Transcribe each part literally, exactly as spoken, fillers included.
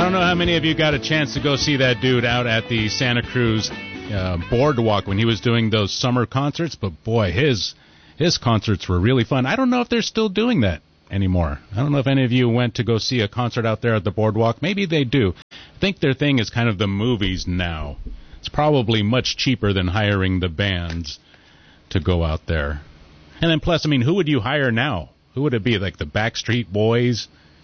don't know how many of you got a chance to go see that dude out at the Santa Cruz uh, boardwalk when he was doing those summer concerts, but boy, his his concerts were really fun. I don't know if they're still doing that anymore. I don't know if any of you went to go see a concert out there at the boardwalk. Maybe they do. I think their thing is kind of the movies now. It's probably much cheaper than hiring the bands to go out there. And then plus, I mean, who would you hire now? Who would it be? Like the Backstreet Boys?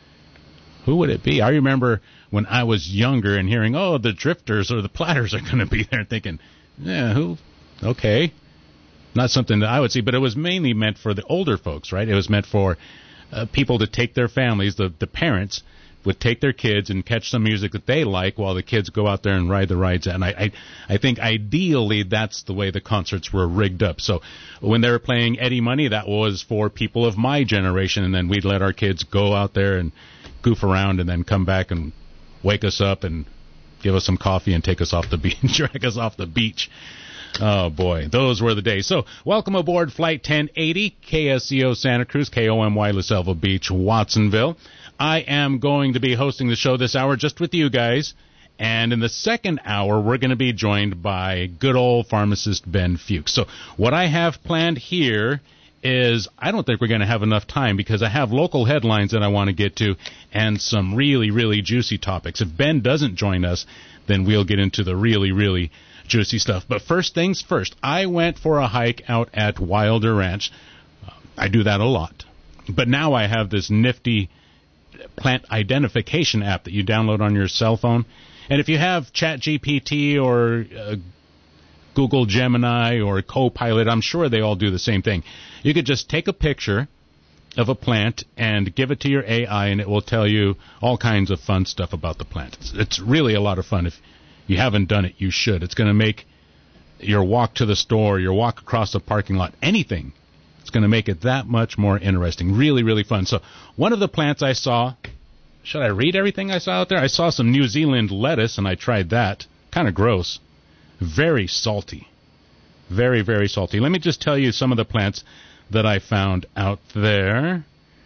Who would it be? I remember when I was younger and hearing, oh, the Drifters or the Platters are going to be there, thinking, yeah, who? Okay. Not something that I would see, but it was mainly meant for the older folks, right? It was meant for uh, people to take their families, the, the parents would take their kids and catch some music that they like while the kids go out there and ride the rides. And I, I, I think ideally that's the way the concerts were rigged up. So when they were playing Eddie Money, that was for people of my generation, and then we'd let our kids go out there and goof around and then come back and wake us up and give us some coffee and take us off the beach, drag us off the beach. Oh, boy, those were the days. So welcome aboard Flight ten eighty, K S C O Santa Cruz, K O M Y La Selva Beach, Watsonville. I am going to be hosting the show this hour just with you guys, and in the second hour, we're going to be joined by good old pharmacist Ben Fuchs. So what I have planned here is I don't think we're going to have enough time because I have local headlines that I want to get to and some really, really juicy topics. If Ben doesn't join us, then we'll get into the really, really juicy stuff. But first things first, I went for a hike out at Wilder Ranch. Uh, I do that a lot. But now I have this nifty plant identification app that you download on your cell phone. And if you have ChatGPT or uh, Google Gemini or Copilot, I'm sure they all do the same thing. You could just take a picture of a plant and give it to your A I, and it will tell you all kinds of fun stuff about the plant. It's, it's really a lot of fun. If you haven't done it, you should. It's going to make your walk to the store, your walk across the parking lot, anything. It's going to make it that much more interesting. Really, really fun. So one of the plants I saw, should I read everything I saw out there? I saw some New Zealand lettuce, and I tried that. Kind of gross. Very salty. Very, very salty. Let me just tell you some of the plants that I found out there.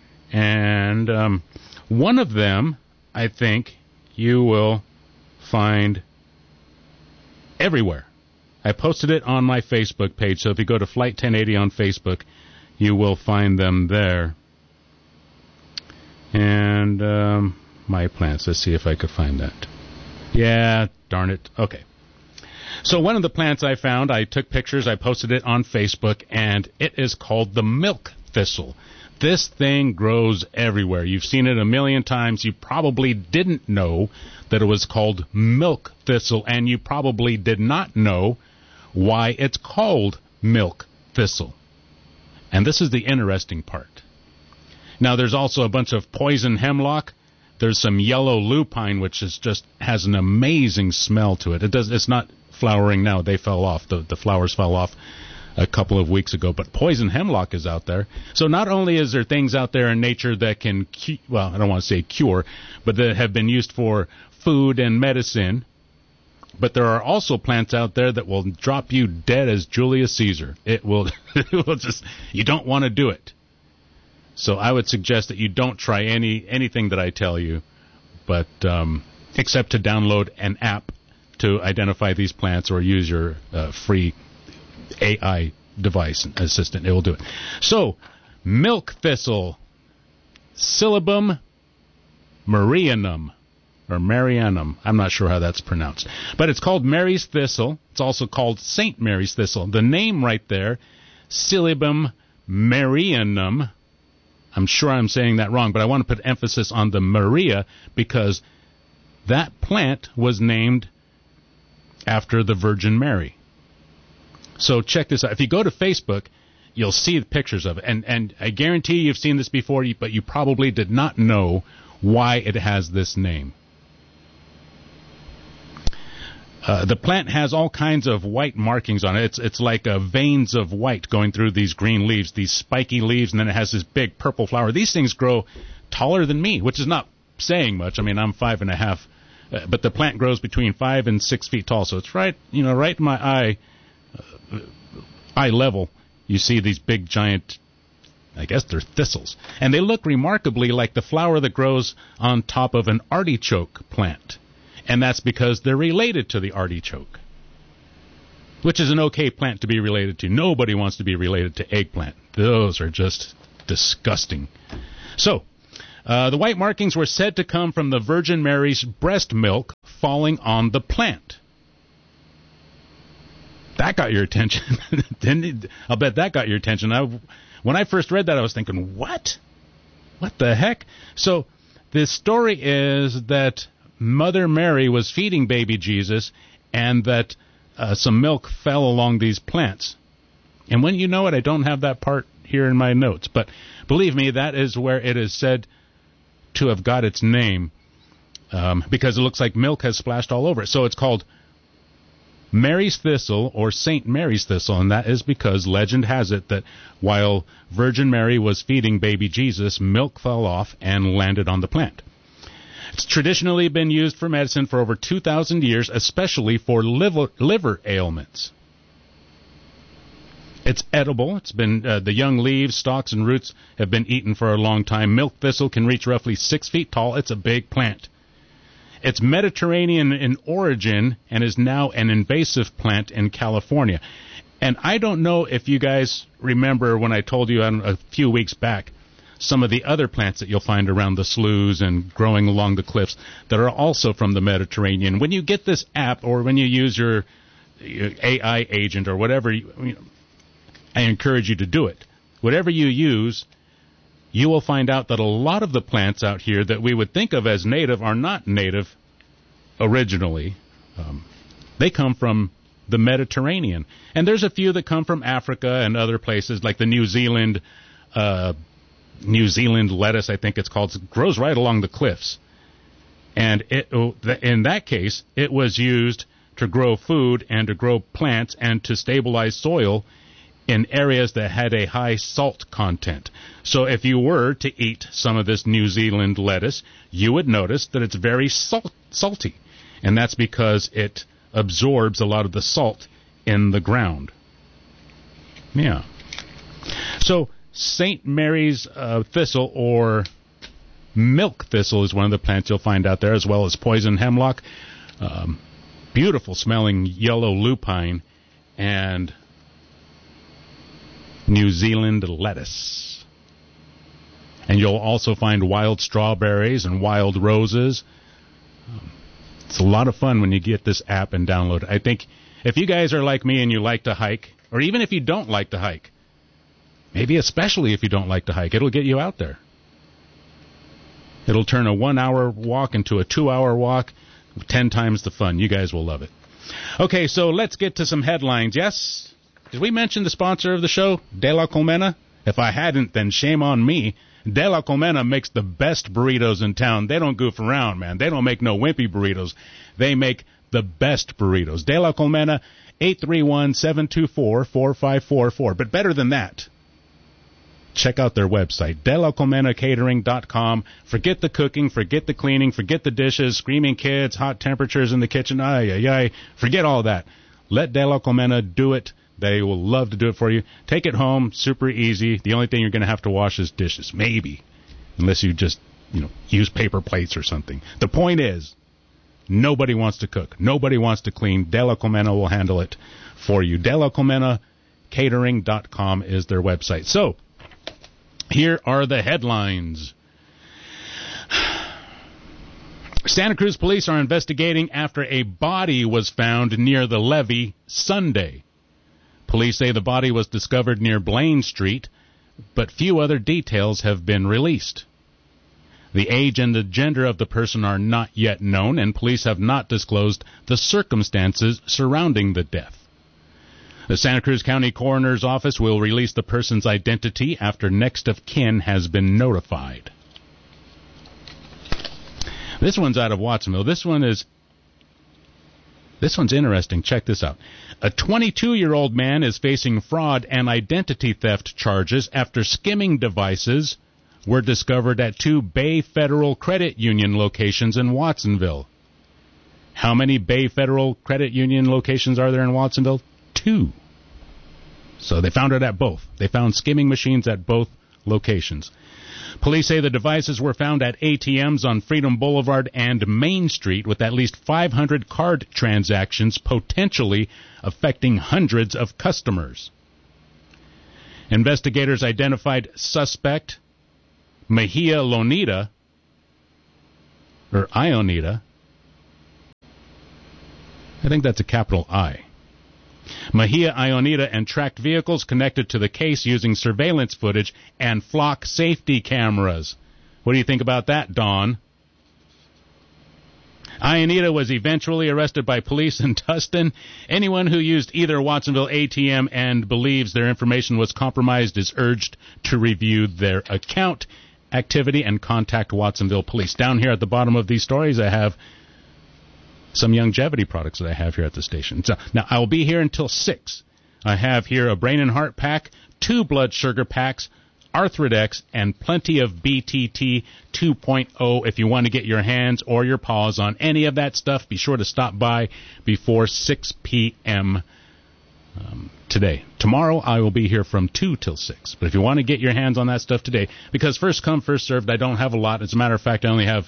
And um, one of them, I think, you will find everywhere. I posted it on my Facebook page, so if you go to Flight ten eighty on Facebook, you will find them there. And um, my plants, let's see if I could find that. Yeah, darn it. Okay. So one of the plants I found, I took pictures, I posted it on Facebook, and it is called the milk thistle. This thing grows everywhere. You've seen it a million times. You probably didn't know that it was called milk thistle, and you probably did not know why it's called milk thistle. And this is the interesting part. Now, there's also a bunch of poison hemlock. There's some yellow lupine, which is just has an amazing smell to it. It does. It's not flowering now. They fell off. The, the flowers fell off a couple of weeks ago. But poison hemlock is out there. So not only is there things out there in nature that can, cu- well, I don't want to say cure, but that have been used for food and medicine, but there are also plants out there that will drop you dead as Julius Caesar. It will, it will just, you don't want to do it. So I would suggest that you don't try any anything that I tell you, but um, except to download an app to identify these plants or use your uh, free A I device assistant. It will do it. So, milk thistle, Silybum marianum, or Marianum. I'm not sure how that's pronounced. But it's called Mary's thistle. It's also called Saint Mary's thistle. The name right there, Silybum marianum. I'm sure I'm saying that wrong, but I want to put emphasis on the Maria because that plant was named after the Virgin Mary. So check this out. If you go to Facebook, you'll see the pictures of it. And, and I guarantee you've seen this before, but you probably did not know why it has this name. Uh, the plant has all kinds of white markings on it. It's it's like uh, veins of white going through these green leaves, these spiky leaves, and then it has this big purple flower. These things grow taller than me, which is not saying much. I mean, I'm five and a half, uh, but the plant grows between five and six feet tall. So it's right, you know, right in my eye, uh, eye level. You see these big, giant, I guess they're thistles. And they look remarkably like the flower that grows on top of an artichoke plant. And that's because they're related to the artichoke, which is an okay plant to be related to. Nobody wants to be related to eggplant. Those are just disgusting. So, uh, the white markings were said to come from the Virgin Mary's breast milk falling on the plant. That got your attention. Didn't it? I'll bet that got your attention. I, when I first read that, I was thinking, what? What the heck? So, the story is that Mother Mary was feeding baby Jesus, and that uh, some milk fell along these plants. And when you know it, I don't have that part here in my notes, but believe me, that is where it is said to have got its name, um, because it looks like milk has splashed all over it. So it's called Mary's Thistle, or Saint Mary's Thistle, and that is because legend has it that while Virgin Mary was feeding baby Jesus, milk fell off and landed on the plant. It's traditionally been used for medicine for over two thousand years, especially for liver, liver ailments. It's edible. It's been uh, the young leaves, stalks, and roots have been eaten for a long time. Milk thistle can reach roughly six feet tall. It's a big plant. It's Mediterranean in origin and is now an invasive plant in California. And I don't know if you guys remember when I told you a few weeks back some of the other plants that you'll find around the sloughs and growing along the cliffs that are also from the Mediterranean. When you get this app, or when you use your, your A I agent or whatever, you, you know, I encourage you to do it. Whatever you use, you will find out that a lot of the plants out here that we would think of as native are not native originally. Um, they come from the Mediterranean. And there's a few that come from Africa and other places, like the New Zealand uh, New Zealand lettuce, I think it's called. It grows right along the cliffs. And it, in that case, it was used to grow food and to grow plants and to stabilize soil in areas that had a high salt content. So if you were to eat some of this New Zealand lettuce, you would notice that it's very salt, salty. And that's because it absorbs a lot of the salt in the ground. Yeah. So Saint Mary's uh, thistle, or milk thistle, is one of the plants you'll find out there, as well as poison hemlock, um, beautiful smelling yellow lupine, and New Zealand lettuce. And you'll also find wild strawberries and wild roses. Um, it's a lot of fun when you get this app and download it. I think if you guys are like me and you like to hike, or even if you don't like to hike, maybe especially if you don't like to hike, it'll get you out there. It'll turn a one-hour walk into a two-hour walk, ten times the fun. You guys will love it. Okay, so let's get to some headlines. Yes? Did we mention the sponsor of the show, De La Colmena? If I hadn't, then shame on me. De La Colmena makes the best burritos in town. They don't goof around, man. They don't make no wimpy burritos. They make the best burritos. De La Colmena, eight three one, seven two four, four five four four. But better than that, check out their website, de la colmena catering dot com. Forget the cooking, forget the cleaning, forget the dishes, screaming kids, hot temperatures in the kitchen. Ay, ay, ay. Forget all that. Let De La Colmena do it. They will love to do it for you. Take it home, super easy. The only thing you're going to have to wash is dishes, maybe, unless you just, you know, use paper plates or something. The point is, nobody wants to cook. Nobody wants to clean. De La Colmena will handle it for you. de la colmena catering dot com is their website. So, here are the headlines. Santa Cruz police are investigating after a body was found near the levee Sunday. Police say the body was discovered near Blaine Street, but few other details have been released. The age and the gender of the person are not yet known, and police have not disclosed the circumstances surrounding the death. The Santa Cruz County Coroner's Office will release the person's identity after next of kin has been notified. This one's out of Watsonville. This one is This one's interesting. Check this out. A twenty-two-year-old man is facing fraud and identity theft charges after skimming devices were discovered at two Bay Federal Credit Union locations in Watsonville. How many Bay Federal Credit Union locations are there in Watsonville? Two. So they found it at both. They found skimming machines at both locations. Police say the devices were found at A T Ms on Freedom Boulevard and Main Street, with at least five hundred card transactions potentially affecting hundreds of customers. Investigators identified suspect Mejia Lonita, or Ionita. I think that's a capital I. Mejia Ionita, and tracked vehicles connected to the case using surveillance footage and flock safety cameras. What do you think about that, Don? Ionita was eventually arrested by police in Tustin. Anyone who used either Watsonville A T M and believes their information was compromised is urged to review their account activity and contact Watsonville Police. Down here at the bottom of these stories, I have some longevity products that I have here at the station. So now I'll be here until six. I have here a brain and heart pack, two blood sugar packs, Arthrodex, and plenty of B T T two point oh. If you want to get your hands or your paws on any of that stuff, be sure to stop by before six p.m. Um, today. Tomorrow I will be here from two till six. But if you want to get your hands on that stuff today, because first come, first served, I don't have a lot. As a matter of fact, I only have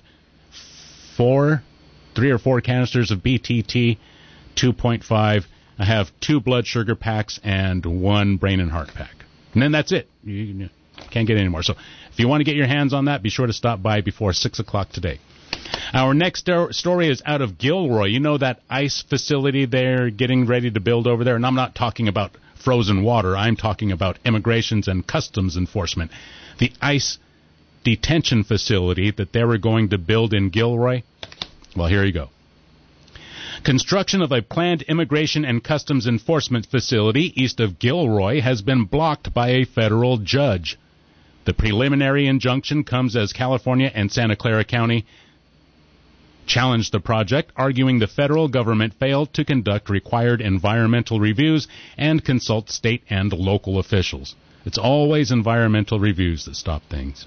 four, three or four canisters of B T T two point five. I have two blood sugar packs and one brain and heart pack. And then that's it. You, you can't get any more. So if you want to get your hands on that, be sure to stop by before six o'clock today. Our next story is out of Gilroy. You know that ice facility they're getting ready to build over there? And I'm not talking about frozen water. I'm talking about immigrations and customs enforcement. The ice detention facility that they were going to build in Gilroy. Well, here you go. Construction of a planned immigration and customs enforcement facility east of Gilroy has been blocked by a federal judge. The preliminary injunction comes as California and Santa Clara County challenged the project, arguing the federal government failed to conduct required environmental reviews and consult state and local officials. It's always environmental reviews that stop things.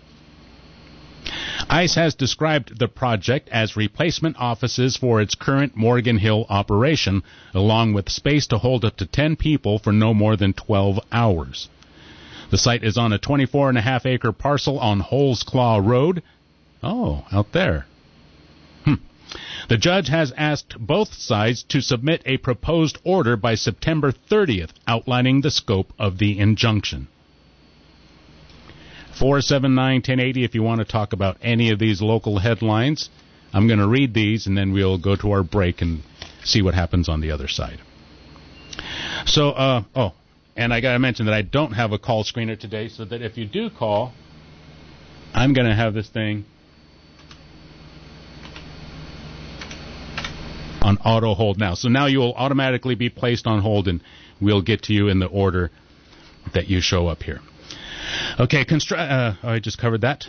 ICE has described the project as replacement offices for its current Morgan Hill operation, along with space to hold up to ten people for no more than twelve hours. The site is on a twenty-four and a half acre parcel on Holesclaw Road. Oh, out there. Hmm. The judge has asked both sides to submit a proposed order by September thirtieth outlining the scope of the injunction. four seven nine, ten eighty if you want to talk about any of these local headlines. I'm going to read these, and then we'll go to our break and see what happens on the other side. So, uh, oh, and I got to mention that I don't have a call screener today, so that if you do call, I'm going to have this thing on auto hold now. So now you will automatically be placed on hold, and we'll get to you in the order that you show up here. Okay, constru- uh, I just covered that.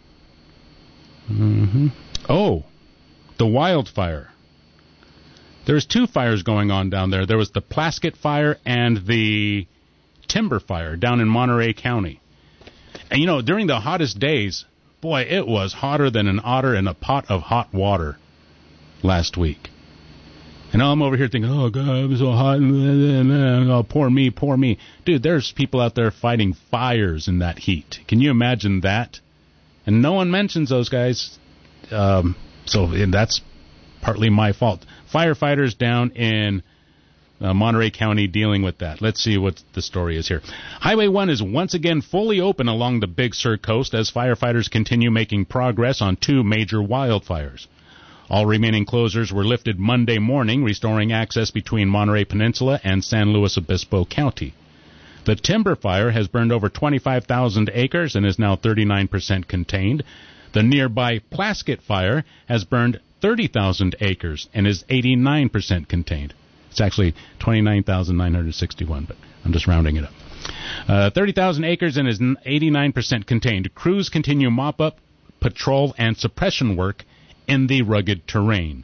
Mm-hmm. Oh, the wildfire. There's two fires going on down there. There was the Plaskett fire and the timber fire down in Monterey County. And, you know, during the hottest days, boy, it was hotter than an otter in a pot of hot water last week. And I'm over here thinking, oh, God, it was so hot. Oh, poor me, poor me. Dude, there's people out there fighting fires in that heat. Can you imagine that? And no one mentions those guys. Um, so and that's partly my fault. Firefighters down in uh, Monterey County dealing with that. Let's see what the story is here. Highway one is once again fully open along the Big Sur coast as firefighters continue making progress on two major wildfires. All remaining closures were lifted Monday morning, restoring access between Monterey Peninsula and San Luis Obispo County. The timber fire has burned over twenty-five thousand acres and is now thirty-nine percent contained. The nearby Plaskett fire has burned thirty thousand acres and is eighty-nine percent contained. It's actually twenty-nine thousand nine hundred sixty-one, but I'm just rounding it up. Uh, thirty thousand acres and is eighty-nine percent contained. Crews continue mop-up, patrol, and suppression work in the rugged terrain.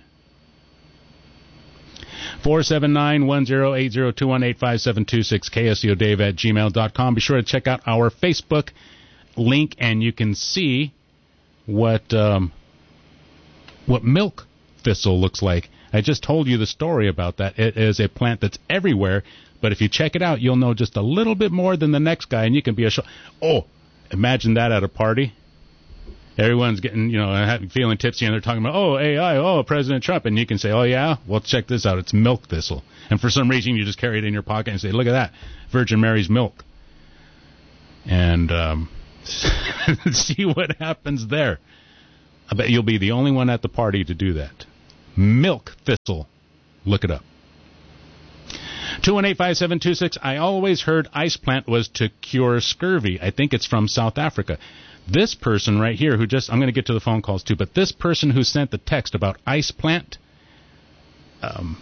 four seven nine, one zero eight zero, two one eight, five seven two six, K S E O Dave at gmail dot com. Be sure to check out our Facebook link, and you can see what um, what milk thistle looks like. I just told you the story about that. It is a plant that's everywhere, but if you check it out, you'll know just a little bit more than the next guy, and you can be a show. Oh, Imagine that at a party. Everyone's getting, you know, feeling tipsy, and they're talking about, oh, A I, oh, President Trump. And you can say, oh, yeah? Well, check this out. It's milk thistle. And for some reason, you just carry it in your pocket and say, look at that, Virgin Mary's milk. And um, see what happens there. I bet you'll be the only one at the party to do that. Milk thistle. Look it up. two one eight, five seven two six. I always heard ice plant was to cure scurvy. I think it's from South Africa. This person right here who just, I'm going to get to the phone calls too, but this person who sent the text about ice plant, um,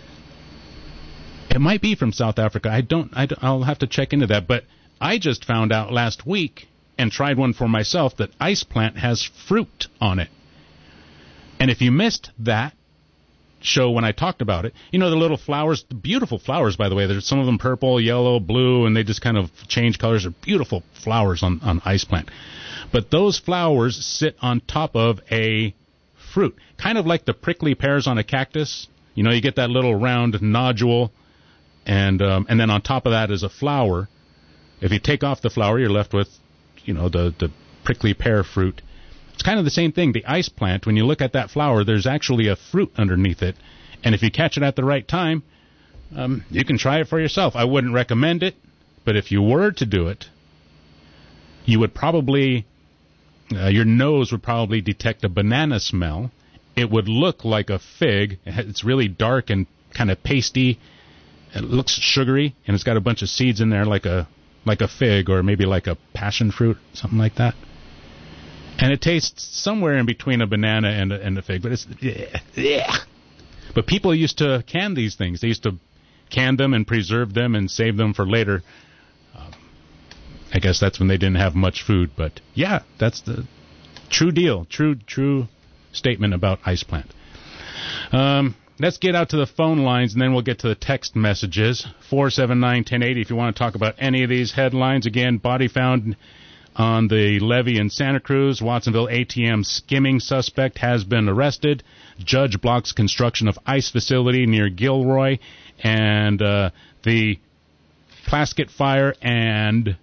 it might be from South Africa. I don't, I don't, I'll have to check into that. But I just found out last week and tried one for myself that ice plant has fruit on it. And if you missed that show when I talked about it, you know the little flowers, the beautiful flowers, by the way. There's some of them purple, yellow, blue, and they just kind of change colors. They're beautiful flowers on, on ice plant. But those flowers sit on top of a fruit, kind of like the prickly pears on a cactus. You know, you get that little round nodule, and um, and then on top of that is a flower. If you take off the flower, you're left with, you know, the, the prickly pear fruit. It's kind of the same thing. The ice plant, when you look at that flower, there's actually a fruit underneath it. And if you catch it at the right time, um, you can try it for yourself. I wouldn't recommend it, but if you were to do it, you would probably, uh, your nose would probably detect a banana smell. It would look like a fig. It's really dark and kind of pasty. It looks sugary, and it's got a bunch of seeds in there like a like a fig or maybe like a passion fruit, something like that. And it tastes somewhere in between a banana and a, and a fig, but it's yeah, yeah. But people used to can these things. They used to can them and preserve them and save them for later. Um, I guess that's when they didn't have much food. But yeah, that's the true deal, true true statement about ice plant. Um, let's get out to the phone lines, and then we'll get to the text messages. four seven nine, one oh eight oh if you want to talk about any of these headlines. Again, body found on the levee in Santa Cruz. Watsonville A T M skimming suspect has been arrested. Judge blocks construction of ice facility near Gilroy. And uh, the Plaskett fire and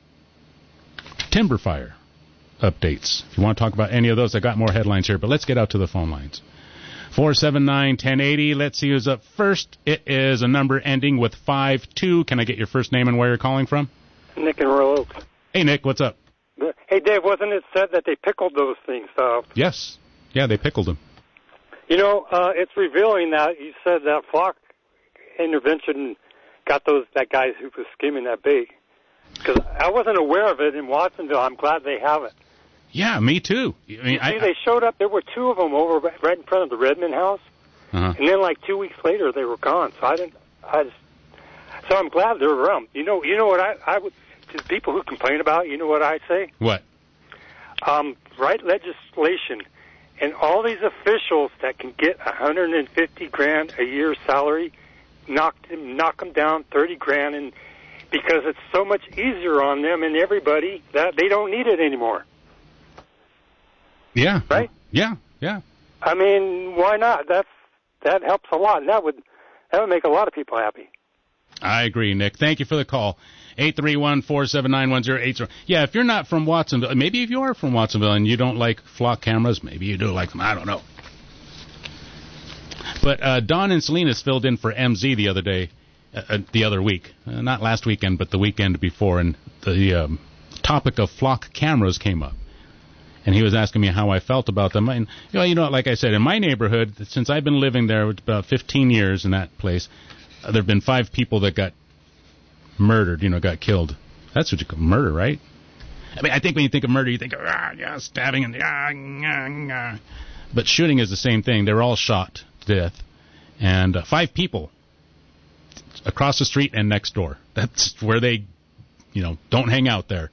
timber fire updates. If you want to talk about any of those, I got more headlines here, but let's get out to the phone lines. four seven nine, one oh eight oh. Let's see who's up first. It is a number ending with five two. Can I get your first name and where you're calling from? Nick in Royal Oaks. Hey, Nick, what's up? Hey, Dave, wasn't it said that they pickled those things? Uh, yes. Yeah, they pickled them. You know, uh, it's revealing that you said that flock intervention got those that guy who was skimming that bait. Because I wasn't aware of it in Watsonville. I'm glad they have it. Yeah, me too. I mean, you see, I, they showed up. There were two of them over right in front of the Redmond house, uh-huh. and then like two weeks later they were gone. So I didn't. I just. So I'm glad they're around. You know. You know what I I would. To people who complain about, you know what I say? What? Um, write legislation, and all these officials that can get one hundred fifty grand a year salary, knock them, knock them down thirty grand, and because it's so much easier on them and everybody that they don't need it anymore. Yeah. Right? Yeah. Yeah. I mean, why not? That's that helps a lot, and that would that would make a lot of people happy. I agree, Nick. Thank you for the call. eight three one, four seven nine, one zero eight zero. Yeah, if you're not from Watsonville, maybe if you are from Watsonville and you don't like flock cameras, maybe you do like them. I don't know. But uh, Don and Salinas filled in for M Z the other day, uh, the other week. Uh, not last weekend, but the weekend before. And the um, topic of flock cameras came up. And he was asking me how I felt about them. And, you know, you know, like I said, in my neighborhood, since I've been living there about fifteen years in that place, uh, there have been five people that got murdered, you know, got killed. That's what you call murder, right? I mean, I think when you think of murder, you think of, ah, yeah, stabbing and, ah, ah, ah. But shooting is the same thing. They're all shot to death. And uh, five people across the street and next door. That's where they, you know, don't hang out there.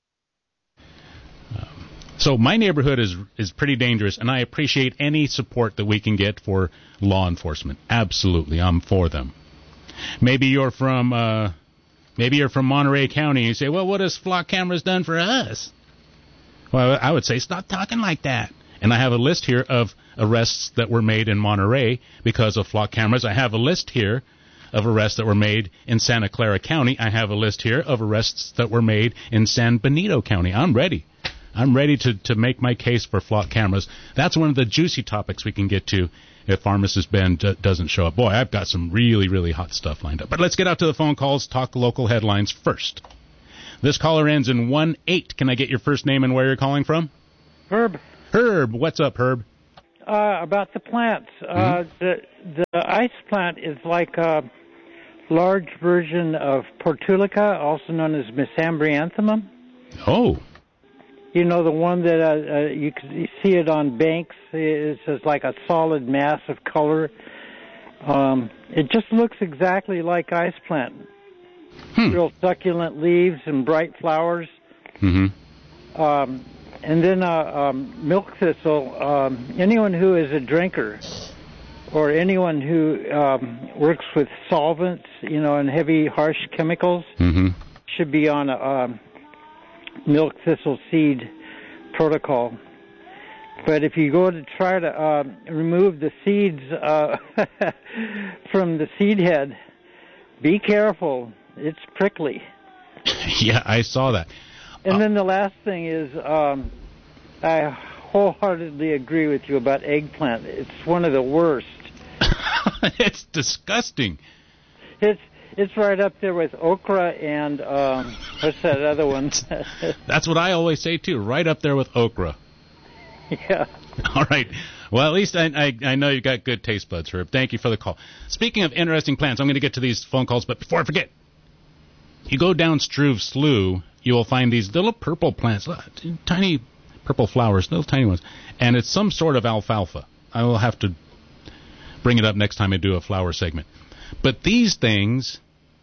Um, so my neighborhood is is pretty dangerous, and I appreciate any support that we can get for law enforcement. Absolutely, I'm for them. Maybe you're from... Uh, Maybe you're from Monterey County and you say, well, what has flock cameras done for us? Well, I would say, stop talking like that. And I have a list here of arrests that were made in Monterey because of flock cameras. I have a list here of arrests that were made in Santa Clara County. I have a list here of arrests that were made in San Benito County. I'm ready. I'm ready to, to make my case for flock cameras. That's one of the juicy topics we can get to if Pharmacist Ben d- doesn't show up. Boy, I've got some really, really hot stuff lined up. But let's get out to the phone calls, talk local headlines first. This caller ends in one eight. Can I get your first name and where you're calling from? Herb. Herb. What's up, Herb? Uh, about the plants. Mm-hmm. Uh, the, the ice plant is like a large version of Portulica, also known as Mesembryanthemum. Oh. You know, the one that uh, uh, you, can, you see it on banks. It's just like a solid mass of color. Um, it just looks exactly like ice plant. Hmm. Real succulent leaves and bright flowers. Mm-hmm. Um, and then uh, um, milk thistle. Um, anyone who is a drinker or anyone who um, works with solvents, you know, and heavy, harsh chemicals mm-hmm. should be on a... Um, milk thistle seed protocol. But if you go to try to uh, remove the seeds uh, from the seed head, be careful. It's prickly. Yeah, I saw that. And uh, then the last thing is um, I wholeheartedly agree with you about eggplant. It's one of the worst. It's disgusting. It's It's right up there with okra and, um, what's that other one? That's what I always say, too, right up there with okra. Yeah. All right. Well, at least I, I, I know you've got good taste buds, Herb. Thank you for the call. Speaking of interesting plants, I'm going to get to these phone calls, but before I forget, you go down Struve Slough, you will find these little purple plants, tiny purple flowers, little tiny ones, and it's some sort of alfalfa. I will have to bring it up next time I do a flower segment. But these things,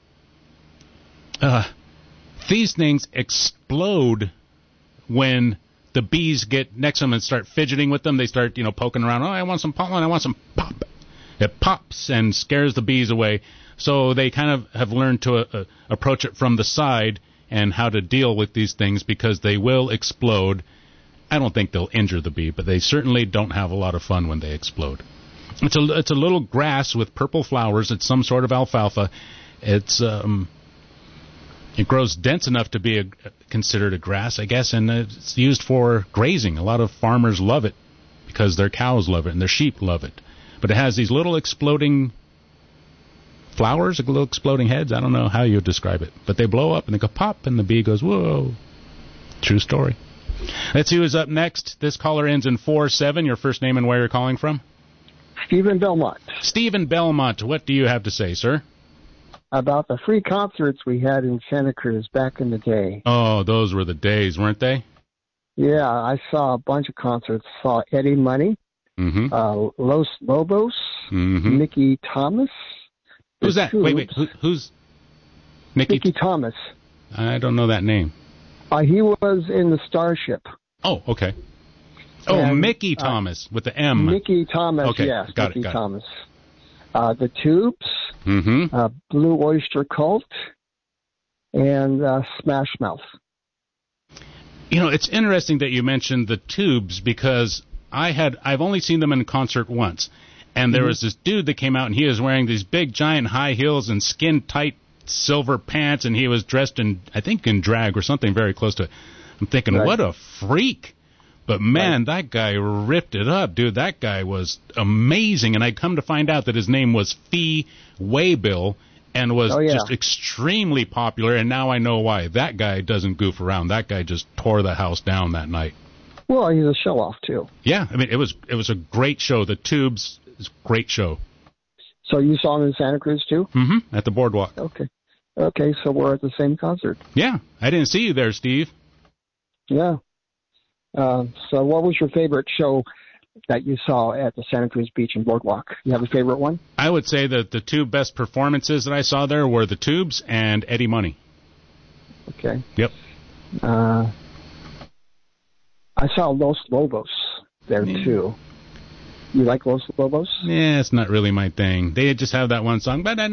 uh, these things explode when the bees get next to them and start fidgeting with them. They start, you know, poking around. Oh, I want some pollen. I want some pop. It pops and scares the bees away. So they kind of have learned to uh, approach it from the side and how to deal with these things because they will explode. I don't think they'll injure the bee, but they certainly don't have a lot of fun when they explode. It's a it's a little grass with purple flowers. It's some sort of alfalfa. It's um, it grows dense enough to be a, considered a grass, I guess, and it's used for grazing. A lot of farmers love it because their cows love it and their sheep love it. But it has these little exploding flowers, little exploding heads. I don't know how you would describe it, but they blow up and they go pop, and the bee goes whoa. True story. Let's see who's up next. This caller ends in four seven. Your first name and where you're calling from? Stephen Belmont. Stephen Belmont, what do you have to say, sir? About the free concerts we had in Santa Cruz back in the day. Oh, those were the days, weren't they? Yeah, I saw a bunch of concerts. Saw Eddie Money, mm-hmm. uh, Los Lobos, mm-hmm. Mickey Thomas. Who's that? Tubes. Wait, wait, Who, who's Mickey? Mickey Thomas. I don't know that name. Uh, he was in the Starship. Oh, okay. Oh, and, Mickey Thomas uh, with the M. Mickey Thomas, okay, yes. Got Mickey it, got Thomas. It. Uh, the Tubes, mm-hmm. uh, Blue Oyster Cult, and uh, Smash Mouth. You know, it's interesting that you mentioned the Tubes because I had I've only seen them in concert once, and there mm-hmm. was this dude that came out and he was wearing these big giant high heels and skin tight silver pants, and he was dressed in I think in drag or something very close to it. I'm thinking, right. What a freak! But, man, right. That guy ripped it up, dude. That guy was amazing. And I come to find out that his name was Fee Waybill and was oh, yeah. just extremely popular. And now I know why. That guy doesn't goof around. That guy just tore the house down that night. Well, he's a show-off, too. Yeah. I mean, it was it was a great show. The Tubes is a great show. So you saw him in Santa Cruz, too? Mm-hmm. At the Boardwalk. Okay. Okay, so we're at the same concert. Yeah. I didn't see you there, Steve. Yeah. Uh, so what was your favorite show that you saw at the Santa Cruz Beach and Boardwalk? You have a favorite one? I would say that the two best performances that I saw there were the Tubes and Eddie Money. Okay. Yep. Uh, I saw Los Lobos there, yeah. too. You like Los Lobos? Yeah, it's not really my thing. They just have that one song. But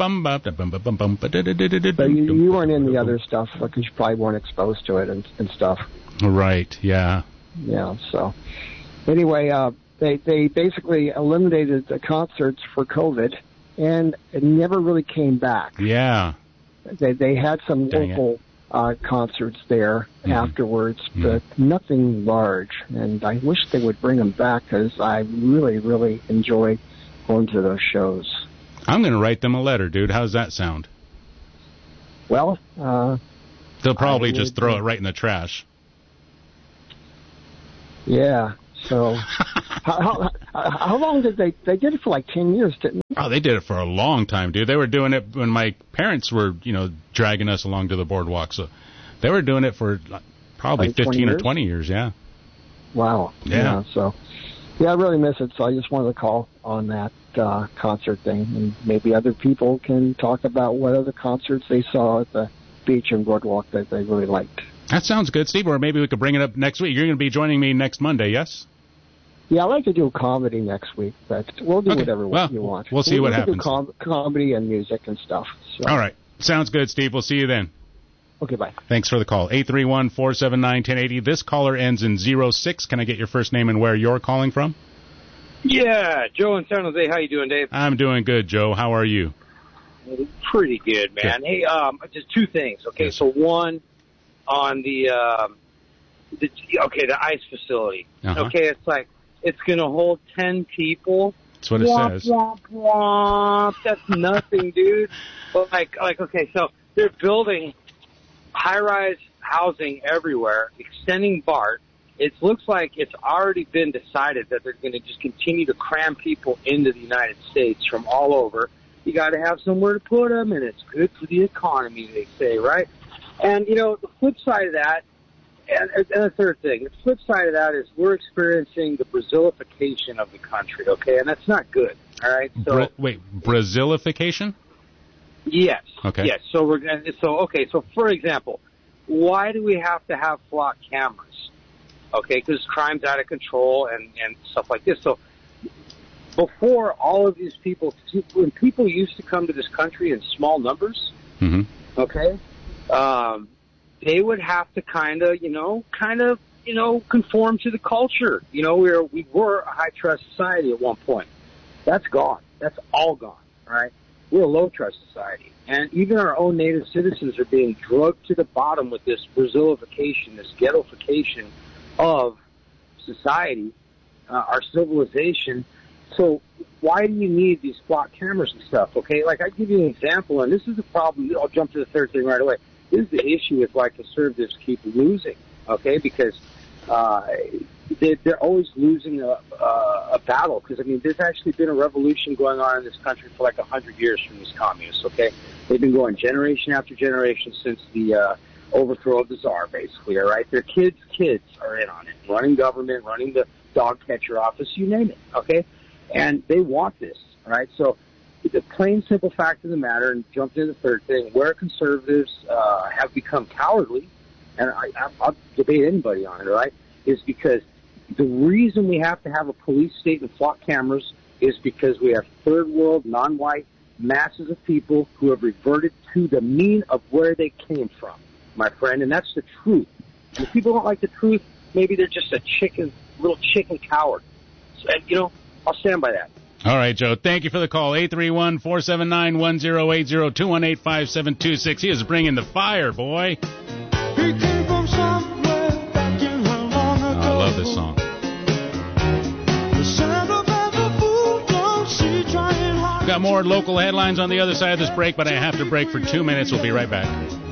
you, you weren't in the other stuff because you probably weren't exposed to it and, and stuff. Right, yeah. Yeah, so anyway, uh, they they basically eliminated the concerts for COVID, and it never really came back. Yeah. They they had some Dang local uh, concerts there Mhm. afterwards, Mhm. but nothing large. And I wish they would bring them back because I really, really enjoy going to those shows. I'm going to write them a letter, dude. How's that sound? Well, uh, They'll probably I just would, throw uh, it right in the trash. yeah. So, how, how how long did they? They did it for like ten years, didn't they? Oh, they did it for a long time, dude. They were doing it when my parents were, you know, dragging us along to the boardwalk. So they were doing it for like, probably Like twenty fifteen or years? twenty years, yeah. Wow. Yeah. So, yeah, I really miss it. So I just wanted to call on that uh, concert thing, and maybe other people can talk about what other concerts they saw at the beach and boardwalk that they really liked. That sounds good, Steve. Or maybe we could bring it up next week. You're going to be joining me next Monday, yes? Yeah, I like to do comedy next week, but we'll do Okay. whatever Well, you want. we'll see we what we can happens. Do com- comedy and music and stuff. So. All right. Sounds good, Steve. We'll see you then. Okay, bye. Thanks for the call. eight three one, four seven nine, one zero eight zero. This caller ends in zero six. Can I get your first name and where you're calling from? Yeah, Joe in San Jose. How you doing, Dave? I'm doing good, Joe. How are you? Pretty good, man. Good. Hey, um, just two things. Okay, Yes. so one on the, um, the okay, the ice facility. Uh-huh. Okay, it's like it's going to hold ten people. That's what it Womp, says. womp, womp. That's nothing, dude. But like, like, okay, so they're building high-rise housing everywhere, extending BART. It looks like it's already been decided that they're going to just continue to cram people into the United States from all over. You got to have somewhere to put them, and it's good for the economy, they say, right? And, you know, the flip side of that, and, and the third thing, the flip side of that is we're experiencing the Brazilification of the country, okay? And that's not good, all right? So, Bra- wait, Brazilification? yes. Okay. Yes. So we're going to, so, okay, so for example, why do we have to have flock cameras? Okay, because crime's out of control and, and stuff like this. So before all of these people, when people used to come to this country in small numbers, Mm-hmm. okay, um, they would have to kind of, you know, kind of, you know, conform to the culture. You know, we were, we were a high trust society at one point. That's gone. That's all gone, right? We're a low trust society. And even our own native citizens are being drugged to the bottom with this Brazilification, this ghettoification of society, uh, our civilization. So why do you need these flock cameras and stuff, okay? Like, I give you an example, and this is the problem. I'll jump to the third thing right away. This is the issue with why conservatives keep losing, okay? Because uh, they, they're always losing a, a, a battle. Because, I mean, there's actually been a revolution going on in this country for like a hundred years from these communists, okay? They've been going generation after generation since the uh, overthrow of the Tsar, basically, all right? Their kids' kids are in on it, running government, running the dog catcher office, you name it, okay? And they want this, all right? So the plain, simple fact of the matter, and jump to the third thing, where conservatives uh, have become cowardly, and I, I, I'll debate anybody on it, all right, is because the reason we have to have a police state and flock cameras is because we have third world, non-white masses of people who have reverted to the mean of where they came from, my friend, and that's the truth. And if people don't like the truth, maybe they're just a chicken, little chicken coward. So, and, you know, I'll stand by that. All right, Joe. Thank you for the call. eight three one, four seven nine, one zero eight zero, two one eight, five seven two six. He is bringing the fire, boy. He came from somewhere back in long ago. I love this song. The sound of every fool, don't see trying hard. Got more local headlines on the other side of this break, but I have to break for two minutes. We'll be right back.